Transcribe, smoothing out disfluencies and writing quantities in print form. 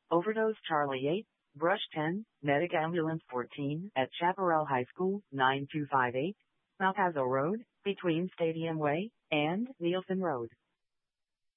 Overdose Charlie 8, Brush 10, Medic Ambulance 14 at Chaparral High School, 9258, Malpaso Road, between Stadium Way and Nielsen Road.